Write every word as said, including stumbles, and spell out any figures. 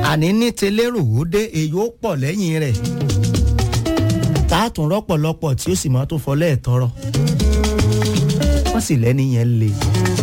àní ní telérò ó dé èyí ó pọ̀ lẹ́yìn rẹ̀ táàtún rọ́pọ̀lọpọ̀ tí ó sì máa tó fọlẹ́ ẹ̀ tọrọ wọ́n sì lẹ́ni yẹn le.